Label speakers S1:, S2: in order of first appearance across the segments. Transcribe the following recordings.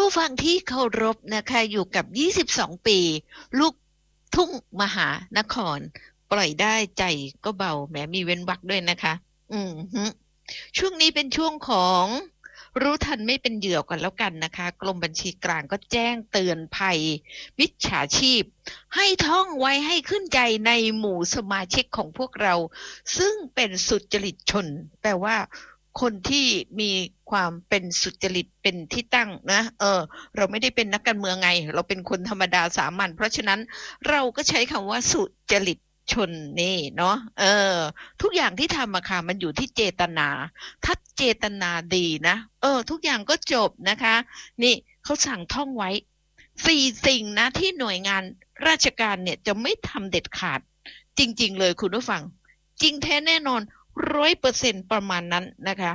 S1: ผู้ฟังที่เคารพนะคะอยู่กับ22ปีลูกทุ่งมหานครปล่อยได้ใจก็เบาแหมมีเว้นวรรคด้วยนะคะฮึช่วงนี้เป็นช่วงของรู้ทันไม่เป็นเหยื่อกันแล้วกันนะคะกรมบัญชีกลางก็แจ้งเตือนภัยมิจฉาชีพให้ท่องไว้ให้ขึ้นใจในหมู่สมาชิกของพวกเราซึ่งเป็นสุจริตชนแปลว่าคนที่มีความเป็นสุจริตเป็นที่ตั้งนะเราไม่ได้เป็นนักการเมืองไงเราเป็นคนธรรมดาสามัญเพราะฉะนั้นเราก็ใช้คำว่าสุจริตชนนี่เนาะทุกอย่างที่ทำอะค่ะมันอยู่ที่เจตนาถ้าเจตนาดีนะทุกอย่างก็จบนะคะนี่เขาสั่งท่องไว้4 สิ่งนะที่หน่วยงานราชการเนี่ยจะไม่ทำเด็ดขาดจริงๆเลยคุณผู้ฟังจริงแท้แน่นอน100%ประมาณนั้นนะคะ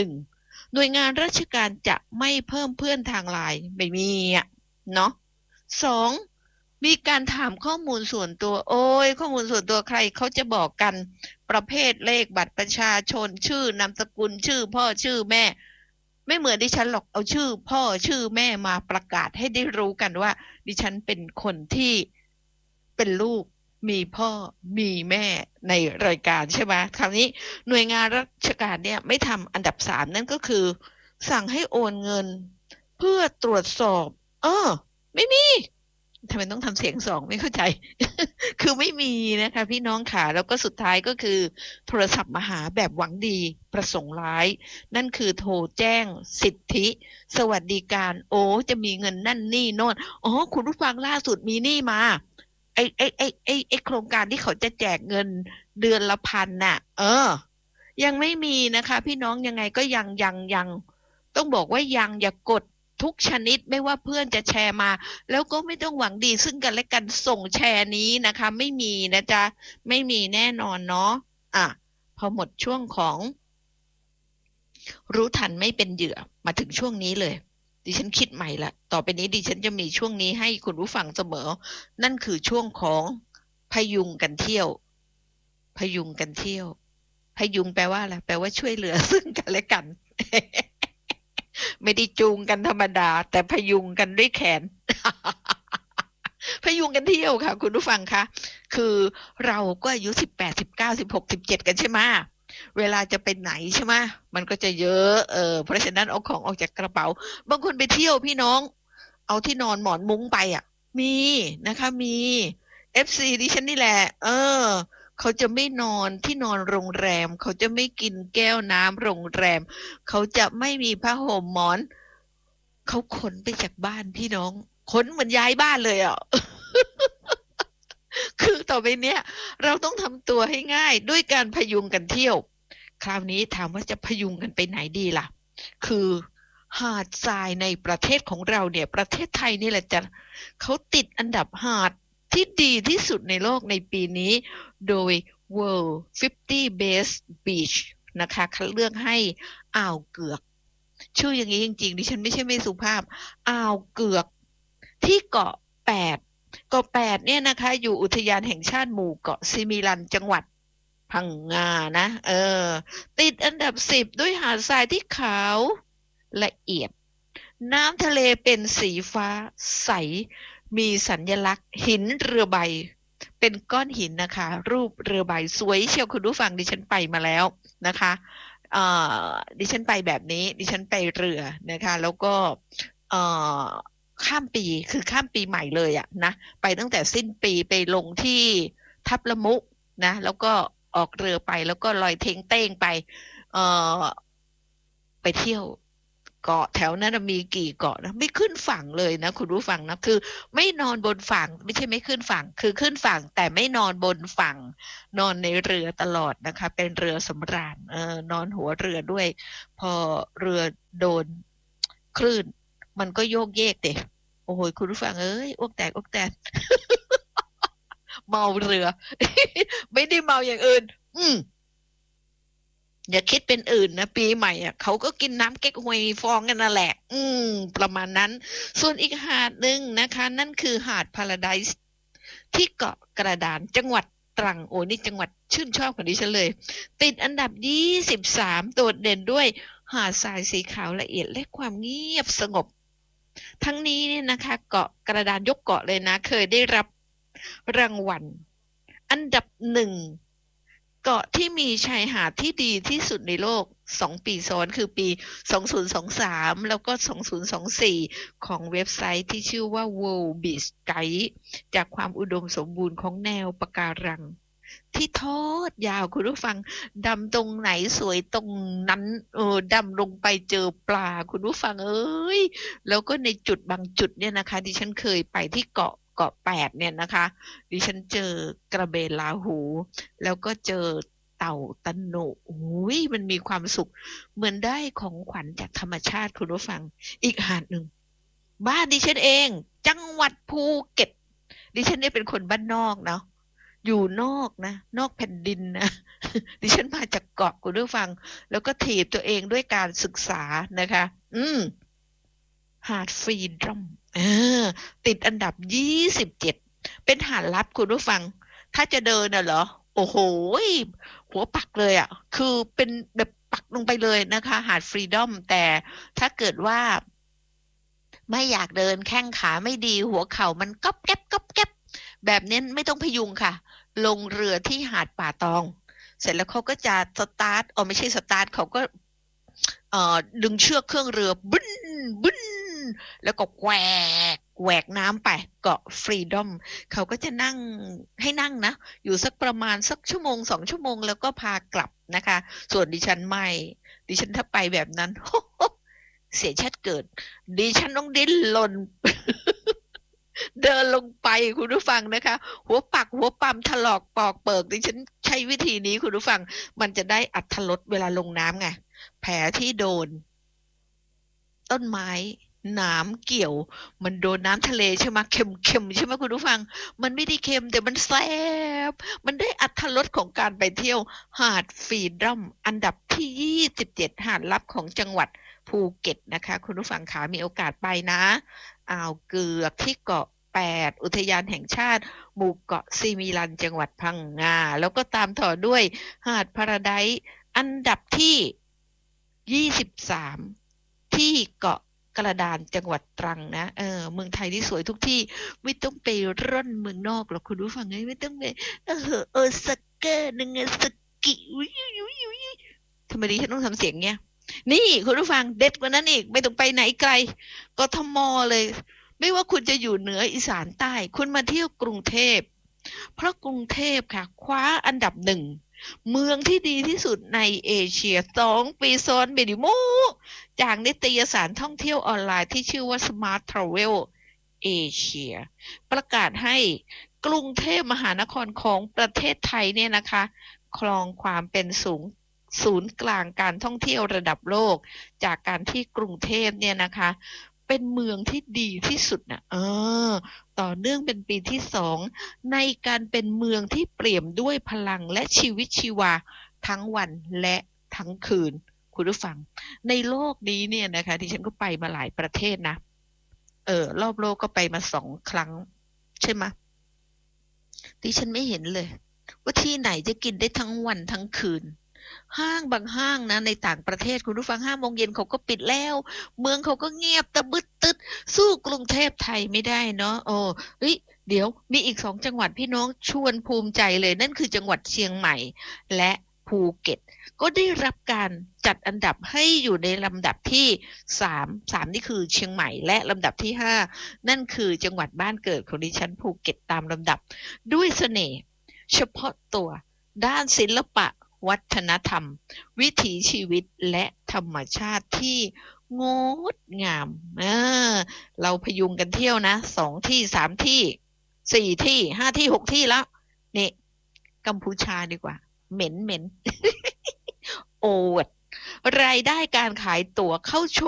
S1: 1หน่วยงานราชการจะไม่เพิ่มเพื่อนทางไลน์ไม่มีอะเนาะ2มีการถามข้อมูลส่วนตัวข้อมูลส่วนตัวใครเขาจะบอกกันประเภทเลขบัตรประชาชนชื่อนามสกุลชื่อพ่อชื่อแม่ไม่เหมือนดิฉันหรอกเอาชื่อพ่อชื่อแม่มาประกาศให้ได้รู้กันว่าดิฉันเป็นคนที่เป็นลูกมีพ่อมีแม่ในรายการใช่ไหมคราวนี้หน่วยงานราชการเนี่ยไม่ทำอันดับ3นั่นก็คือสั่งให้โอนเงินเพื่อตรวจสอบไม่มีทำไมต้องทำเสียง2ไม่เข้าใจ คือไม่มีนะคะพี่น้องค่ะแล้วก็สุดท้ายก็คือโทรศัพท์มาหาแบบหวังดีประสงค์ร้ายนั่นคือโทรแจ้งสิทธิสวัสดิการจะมีเงินนั่นนี่โน่นคุณผู้ฟังล่าสุดมีนี่มาไอโครงการที่เขาจะแจกเงินเดือนละ1,000น่ะยังไม่มีนะคะพี่น้องยังไงก็ยังต้องบอกว่าอย่ากดทุกชนิดไม่ว่าเพื่อนจะแชร์มาแล้วก็ไม่ต้องหวังดีซึ่งกันและกันส่งแชร์นี้นะคะไม่มีนะจ๊ะไม่มีแน่นอนเนาะพอหมดช่วงของรู้ทันไม่เป็นเหยื่อมาถึงช่วงนี้เลยดิฉันคิดใหม่ละต่อไปนี้ดิฉันจะมีช่วงนี้ให้คุณผู้ฟังเสมอนั่นคือช่วงของพยุงกันเที่ยวพยุงกันเที่ยวพยุงแปลว่าอะไรแปลว่าช่วยเหลือซึ่งกันและกัน ไม่ได้จูงกันธรรมดาแต่พยุงกันด้วยแขน พยุงกันเที่ยวค่ะคุณผู้ฟังคะคือเราก็อายุ18 19 16 17กันใช่ไหมเวลาจะไปไหนใช่ไหมมันก็จะเยอะเพราะฉะนั้นเอาของออกจากกระเป๋าบางคนไปเที่ยวพี่น้องเอาที่นอนหมอนมุ้งไปมีนะคะมี FC ดิฉันนี่แหละเขาจะไม่นอนที่นอนโรงแรมเขาจะไม่กินแก้วน้ำโรงแรมเขาจะไม่มีผ้าห่มหมอนเขาขนไปจากบ้านพี่น้องขนเหมือนย้ายบ้านเลยคือต่อไปเนี้ยเราต้องทำตัวให้ง่ายด้วยการพยุงกันเที่ยวคราวนี้ถามว่าจะพยุงกันไปไหนดีล่ะคือหาดทรายในประเทศของเราเนี่ยประเทศไทยนี่แหละจะเขาติดอันดับหาดที่ดีที่สุดในโลกในปีนี้โดย World 50 Best Beach นะคะคัดเลือกให้อ่าวเกือกชื่ออย่างนี้จริงๆดิฉันไม่ใช่ไม่สุภาพอ่าวเกือกที่เกาะ8เกาะ8เนี่ยนะคะอยู่อุทยานแห่งชาติหมู่เกาะซิมิลันจังหวัดพังงานะติดอันดับ10ด้วยหาดทรายที่ขาวละเอียดน้ำทะเลเป็นสีฟ้าใสมีสัญลักษณ์หินเรือใบเป็นก้อนหินนะคะรูปเรือใบสวยเชียวคุณผู้ฟังดิฉันไปมาแล้วนะคะดิฉันไปแบบนี้ดิฉันไปเรือนะคะแล้วก็ข้ามปีคือข้ามปีใหม่เลยนะไปตั้งแต่สิ้นปีไปลงที่ทับละมุนะแล้วก็ออกเรือไปแล้วก็ลอยเท้งเต้งไปเที่ยวเกาะแถวนั้นมีกี่เกาะนะไม่ขึ้นฝั่งเลยนะคุณผู้ฟังนะคือไม่นอนบนฝั่งไม่ใช่ไม่ขึ้นฝั่งคือขึ้นฝั่งแต่ไม่นอนบนฝั่งนอนในเรือตลอดนะคะเป็นเรือสำราญนอนหัวเรือด้วยพอเรือโดนคลื่นมันก็โยกเยกเด็โอ้โหคุณผู้ฟังอ้วกแตกเมาเรือ ไม่ได้เมาอย่างอื่นอย่าคิดเป็นอื่นนะปีใหม่เขาก็กินน้ำเก๊กฮวยฟองกันนั่นแหละประมาณนั้นส่วนอีกหาดหนึ่งนะคะนั่นคือหาดพาราไดซ์ที่เกาะกระดานจังหวัดตรังนี่จังหวัดชื่นชอบของดิฉันเลยติดอันดับ23โดดเด่นด้วยหาดทรายสีขาวละเอียดและความเงียบสงบทั้งนี้เนี่ยนะคะเกาะกระดานยกเกาะเลยนะเคยได้รับรางวัลอันดับหนึ่งเกาะที่มีชายหาดที่ดีที่สุดในโลก2 ปีซ้อนคือปี2023แล้วก็2024ของเว็บไซต์ที่ชื่อว่า World Beach Guide จากความอุดมสมบูรณ์ของแนวปะการังที่ทอดยาวคุณผู้ฟังดำตรงไหนสวยตรงนั้นดำลงไปเจอปลาคุณผู้ฟังเอ้ยแล้วก็ในจุดบางจุดเนี่ยนะคะดิฉันเคยไปที่เกาะ8เนี่ยนะคะดิฉันเจอกระเบนลาหูแล้วก็เจอเต่าตะโหนกอุ้ยมันมีความสุขเหมือนได้ของขวัญจากธรรมชาติคุณผู้ฟังอีกหาดหนึ่งบ้านดิฉันเองจังหวัดภูเก็ตดิฉันเนี่ยเป็นคนบ้านนอกเนาะอยู่นอกนะนอกแผ่นดินนะดิฉันมาจากเกาะคุณผู้ฟังแล้วก็ถีบตัวเองด้วยการศึกษานะคะหาดฟรีดอมติดอันดับ27เป็นหาดลับคุณผู้ฟังถ้าจะเดินน่ะเหรอโอ้โหหัวปักเลยอ่ะคือเป็นแบบปักลงไปเลยนะคะหาดฟรีดอมแต่ถ้าเกิดว่าไม่อยากเดินแข้งขาไม่ดีหัวเข่ามันก๊อบแก๊บก๊อบแก๊บแบบนี้ไม่ต้องพยุงค่ะลงเรือที่หาดป่าตองเสร็จแล้วเขาก็จะสตาร์ทไม่ใช่สตาร์ทเขาก็ดึงเชือกเครื่องเรือบึ้นบึ้นแล้วก็แหวกน้ำไปเกาะฟรีดอมเขาก็จะนั่งให้นั่งนะอยู่สักประมาณสักชั่วโมง2 ชั่วโมงแล้วก็พากลับนะคะส่วนดิฉันไม่ดิฉันถ้าไปแบบนั้น เสียชาติเกิดดิฉันต้องดิ้นรน เดินลงไปคุณผู้ฟังนะคะหัวปักหัวปั๊มถลอกปอกเปิกดิฉันใช้วิธีนี้คุณผู้ฟังมันจะได้อรรถรสเวลาลงน้ำไงแผลที่โดนต้นไม้น้ำเกี่ยวมันโดนน้ำทะเลใช่ไหมเค็มใช่ไหมคุณผู้ฟังมันไม่ได้เค็มแต่มันแซ่บมันได้อรรถรสของการไปเที่ยวหาดฟรีดอมอันดับที่27หาดลับของจังหวัดภูเก็ตนะคะคุณผู้ฟังขามีโอกาสไปนะอ่าวเกือกที่เกาะ8อุทยานแห่งชาติหมู่เกาะซีมิลันจังหวัดพังงาแล้วก็ตามต่อด้วยหาดพาราไดซ์อันดับที่23ที่เกาะกระดานจังหวัดตรังนะเมืองไทยที่สวยทุกที่ไม่ต้องไปร่อนเมืองนอกหรอกคุณผู้ฟังไม่ต้องไปสกเกอร์นึงสกิทำไมดิฉันต้องทำเสียงเงี้ยนี่คุณผู้ฟังเด็ดกว่านั้นอีกไม่ต้องไปไหนไกลกทมเลยไม่ว่าคุณจะอยู่เหนืออีสานใต้คุณมาเที่ยวกรุงเทพเพราะกรุงเทพค่ะคว้าอันดับ1เมืองที่ดีที่สุดในเอเชีย2 ปีซ้อนเบดิโมจากนิตยสารท่องเที่ยวออนไลน์ที่ชื่อว่า Smart Travel Asia ประกาศให้กรุงเทพมหานครของประเทศไทยเนี่ยนะคะครองความเป็นศูนย์กลางการท่องเที่ยวระดับโลกจากการที่กรุงเทพเนี่ยนะคะเป็นเมืองที่ดีที่สุดนะต่อเนื่องเป็นปีที่2ในการเป็นเมืองที่เปี่ยมด้วยพลังและชีวิตชีวาทั้งวันและทั้งคืนคุณผู้ฟังในโลกนี้เนี่ยนะคะที่ฉันก็ไปมาหลายประเทศนะรอบโลกก็ไปมา2 ครั้งใช่ไหมดิฉันไม่เห็นเลยว่าที่ไหนจะกินได้ทั้งวันทั้งคืนห้างบางห้างนะในต่างประเทศคุณผู้ฟัง5 โมงเย็นเขาก็ปิดแล้วเมืองเขาก็เงียบตะบึดตึดสู้กรุงเทพไทยไม่ได้เนาะเดี๋ยวมีอีก2 จังหวัดพี่น้องชวนภูมิใจเลยนั่นคือจังหวัดเชียงใหม่และภูเก็ตก็ได้รับการจัดอันดับให้อยู่ในลำดับที่3นี่คือเชียงใหม่และลำดับที่5นั่นคือจังหวัดบ้านเกิดของดิฉันภูเก็ตตามลำดับด้วยเสน่ห์เฉพาะตัวด้านศิลปะวัฒนธรรมวิถีชีวิตและธรรมชาติที่งดงามเราพยุงกันเที่ยวนะ2 ที่3 ที่4 ที่5 ที่6 ที่แล้วนี่กัมพูชาดีกว่าเหม็นโอดรายได้การขายตั๋วเข้าชม